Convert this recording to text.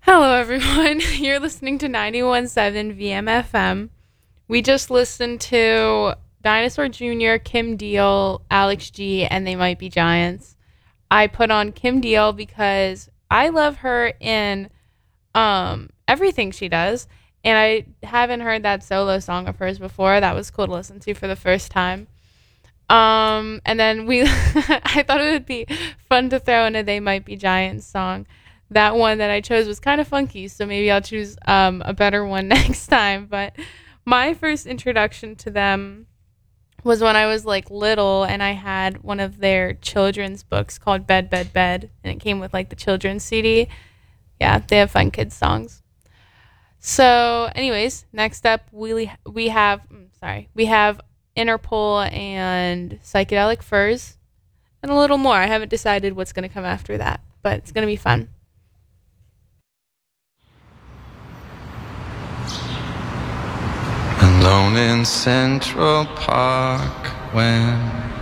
Hello, everyone. You're listening to 91.7 VMFM. We just listened to Dinosaur Jr., Kim Deal, Alex G, and They Might Be Giants. I put on Kim Deal because I love her in everything she does, and I haven't heard that solo song of hers before. That was cool to listen to for the first time. And then I thought it would be fun to throw in a They Might Be Giants song. That one that I chose was kind of funky, so maybe I'll choose a better one next time. But my first introduction to them was when I was like little, and I had one of their children's books called Bed, Bed, Bed, and it came with like the children's CD. Yeah, they have fun kids songs. So, anyways, next up we have Interpol and Psychedelic Furs, and a little more. I haven't decided what's going to come after that, but it's going to be fun. Alone in Central Park when